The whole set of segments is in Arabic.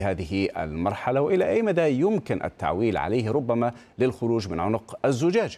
هذه المرحلة، وإلى أي مدى يمكن التعويل عليه ربما للخروج من عنق الزجاجة؟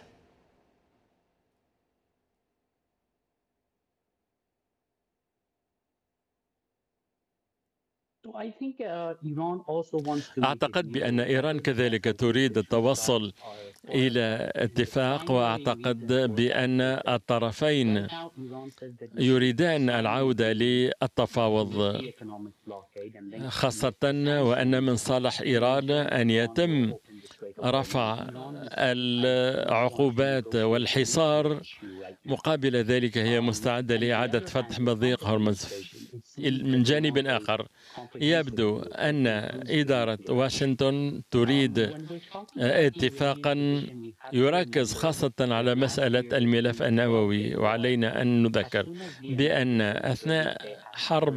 أعتقد بأن إيران كذلك تريد التوصل إلى اتفاق، وأعتقد بأن الطرفين يريدان العودة للتفاوض، خاصة وأن من صالح إيران أن يتم رفع العقوبات والحصار. مقابل ذلك هي مستعدة لإعادة فتح مضيق هرمز. من جانب آخر يبدو أن إدارة واشنطن تريد اتفاقا يركز خاصة على مسألة الملف النووي. وعلينا أن نذكر بأن أثناء حرب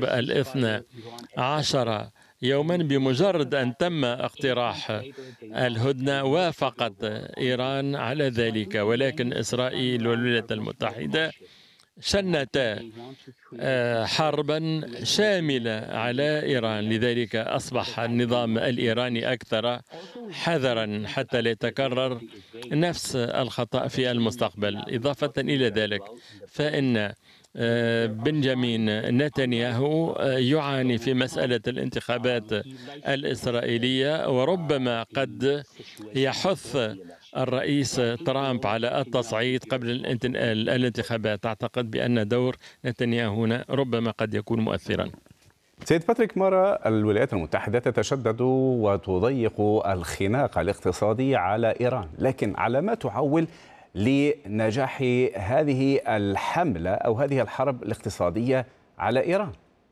ال12 يوما، بمجرد أن تم اقتراح الهدنة وافقت إيران على ذلك، ولكن إسرائيل والولايات المتحدة شنتا حربا شاملة على إيران. لذلك أصبح النظام الإيراني أكثر حذرا حتى لا يتكرر نفس الخطأ في المستقبل. إضافة إلى ذلك فإن بنجامين نتنياهو يعاني في مسألة الانتخابات الإسرائيلية، وربما قد يحث الرئيس ترامب على التصعيد قبل الانتخابات. أعتقد بأن دور نتنياهو هنا ربما قد يكون مؤثرا. سيد باتريك مارا، الولايات المتحدة تتشدد وتضيق الخناق الاقتصادي على إيران، لكن على ما تعول لنجاح هذه الحملة أو هذه الحرب الاقتصادية على إيران؟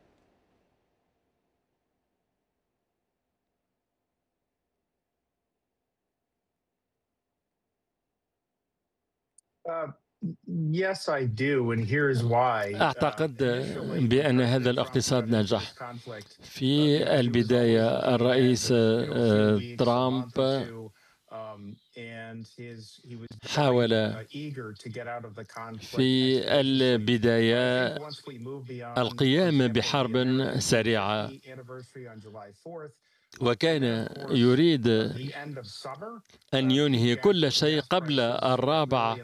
أعتقد بأن هذا الاقتصاد نجح. في البداية الرئيس ترامب حاول في البداية القيام بحرب سريعة، وكان يريد أن ينهي كل شيء قبل 4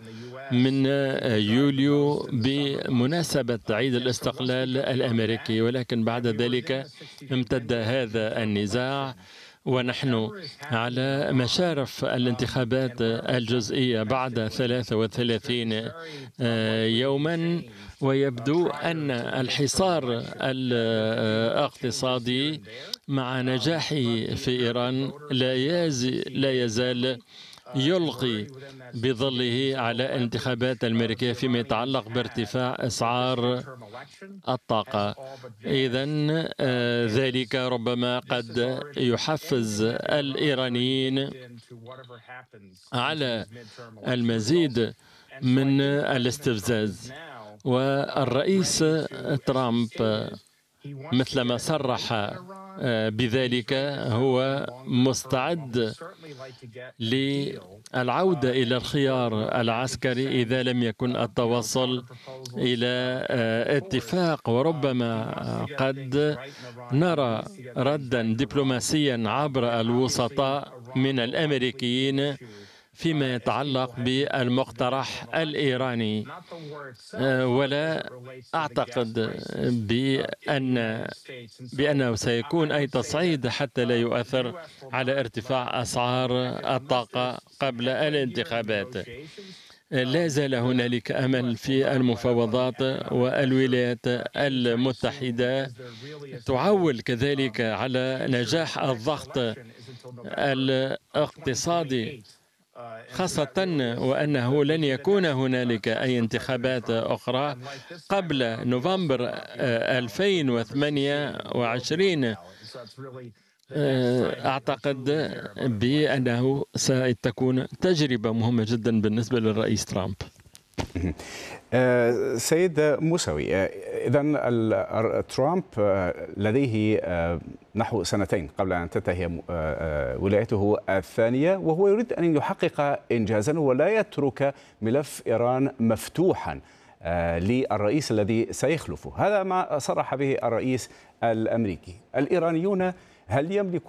يوليو بمناسبة عيد الاستقلال الأمريكي، ولكن بعد ذلك امتد هذا النزاع، ونحن على مشارف الانتخابات الجزئية بعد 33 يوما، ويبدو أن الحصار الاقتصادي مع نجاحه في إيران لا يزال يلقي بظله على الانتخابات الأمريكية فيما يتعلق بارتفاع أسعار الطاقة. إذن ذلك ربما قد يحفز الإيرانيين على المزيد من الاستفزاز. والرئيس ترامب مثلما صرح بذلك هو مستعد للعودة إلى الخيار العسكري إذا لم يكن التوصل إلى اتفاق، وربما قد نرى ردا دبلوماسيا عبر الوسطاء من الأمريكيين فيما يتعلق بالمقترح الإيراني. ولا أعتقد بأنه سيكون أي تصعيد حتى لا يؤثر على ارتفاع أسعار الطاقة قبل الانتخابات. لا زال هنالك أمل في المفاوضات، والولايات المتحدة تعول كذلك على نجاح الضغط الاقتصادي، خاصة وأنه لن يكون هنالك أي انتخابات أخرى قبل نوفمبر 2028. أعتقد بأنه ستكون تجربة مهمة جدا بالنسبة للرئيس ترامب. سيد موسوي، إذن ترامب لديه نحو 2 سنين قبل أن تنتهي ولايته الثانية، وهو يريد أن يحقق إنجازا ولا يترك ملف إيران مفتوحا للرئيس الذي سيخلفه. هذا ما صرح به الرئيس الأمريكي. الإيرانيون هل يملكون